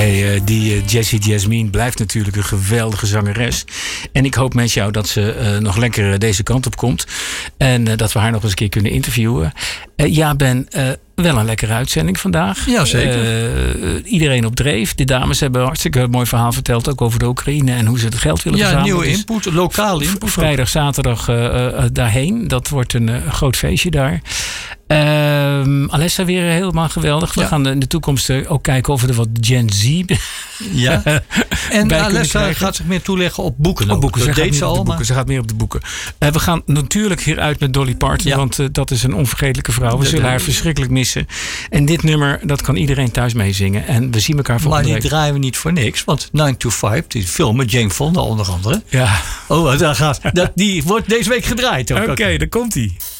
Die Jessie Jasmine blijft natuurlijk een geweldige zangeres. En ik hoop met jou dat ze nog lekker deze kant op komt. En dat we haar nog eens een keer kunnen interviewen. Ben, wel een lekkere uitzending vandaag. Ja, zeker. Iedereen op dreef. De dames hebben een hartstikke mooi verhaal verteld. Ook over de Oekraïne en hoe ze het geld willen verzamelen. Ja, nieuwe input, lokale input. Vrijdag, zaterdag daarheen. Dat wordt een groot feestje daar. Alessa weer helemaal geweldig. We gaan in de toekomst ook kijken of we er wat Gen Z ja. En Alessa gaat zich meer toeleggen op boeken. Op boeken. Dat deed ze al. Ze gaat meer op de boeken. We gaan natuurlijk hieruit met Dolly Parton. Want dat is een onvergetelijke vrouw. We zullen haar verschrikkelijk missen. En dit nummer, dat kan iedereen thuis meezingen. En we zien elkaar volgende week. Maar die draaien we niet voor niks. Want 9 to 5, die film met Jane Fonda onder andere. Ja. Die wordt deze week gedraaid. Oké, daar komt-ie.